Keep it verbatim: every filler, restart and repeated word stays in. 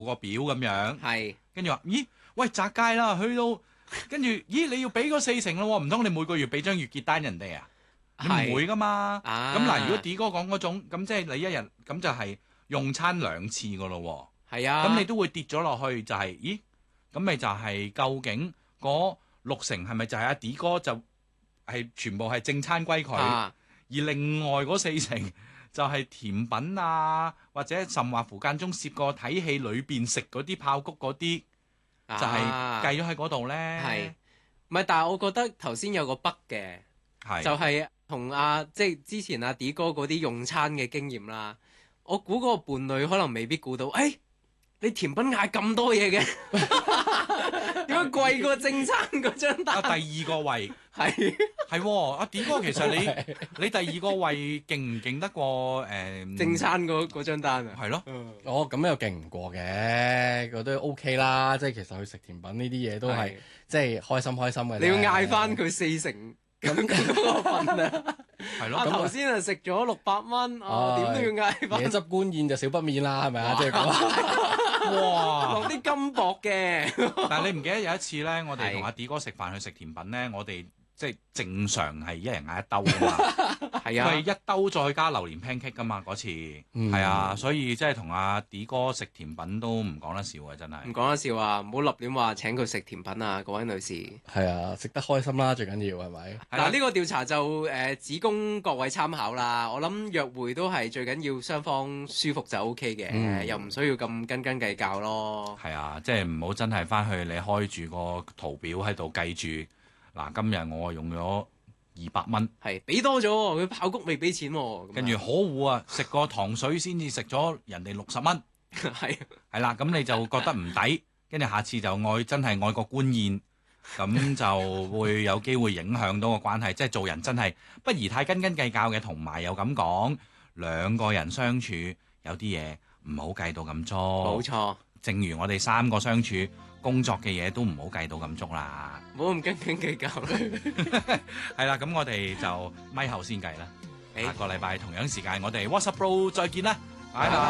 個表咁樣， 係跟住話咦喂窄街啦，去到跟住咦你要俾嗰四成咯喎，唔通你每個月俾張月結單人哋啊？你唔會噶嘛？咁嗱、 啊， 如果 D 哥講嗰種，咁即係你一日咁就係用餐兩次噶咯喎。 係啊， 咁你都會跌咗落去，就係、咦？咁咪就係究竟嗰六成係咪就係阿 D 哥就係全部係正餐歸佢， 啊而另外嗰四成就係甜品啊，或者甚或乎間中攝過睇戲裏邊食嗰啲爆谷嗰啲，就係啊計咗喺嗰度咧。 係，唔係？但係我覺得頭先有個 bug 嘅， 係就係同阿即係之前阿 D 哥嗰啲用餐嘅經驗啦。我估嗰個伴侶可能未必估到，誒、你甜品嗌咁多嘢嘅，點解貴過正餐嗰張單？ 啊，第二個位係係喎，阿 D 哥其實你你第二個位勁唔勁得過誒？ 正餐嗰嗰張單啊？ 係咯， 嗯哦，咁又勁唔過嘅，覺得 OK 啦。即係其實去食甜品呢啲嘢都係係即係開心開心嘅啫。 你要嗌翻佢四成咁嗰個份量。 係咯， 啊咁頭先啊食咗六百蚊，啊點都要嗌翻椰汁官宴就少不免啦，係咪啊？即係咁。 哇！ 落啲金箔嘅。 但係你唔記得有一次咧，我哋係同阿 D 哥食飯去食甜品咧，我哋即係正常係一人嗌一兜啊嘛， 係啊， 佢係一兜再加榴蓮 pancake 噶嘛嗰次，係、 嗯啊，所以即係同阿 D 哥食甜品都唔講得笑啊，真係。 唔講得笑啊！唔好立亂話請佢食甜品啊，各位女士。 係啊，食得開心啦，最緊要係咪？ 係啦嗱，呢個調查就誒、呃只供各位參考啦。我諗約會都係最緊要雙方舒服就 O K 嘅， 嗯又唔需要咁斤斤計較咯。 係啊，即係唔好真係翻去你開住個圖表喺度計住，嗱今日我用咗二百蚊， 係俾多咗喎，佢爆谷未俾錢喎。咁啊跟住可惡啊，食個糖水先至食咗人哋六十蚊， 係係啦，咁你就覺得唔抵，跟住下次就愛真係愛國觀宴，咁就會有機會影響到個關係，即係做人真係不宜太斤斤計較嘅，同埋又咁講，兩個人相處有啲嘢唔好計到咁足， 冇錯， 正如我哋三個相處工作嘅嘢都唔好計到咁足啦。 唔好咁斤斤計較啦。 係啦，咁我哋就咪後先計啦。 誒下個禮拜同樣時間，我哋 WhatsApp Bro 再見啦，拜拜。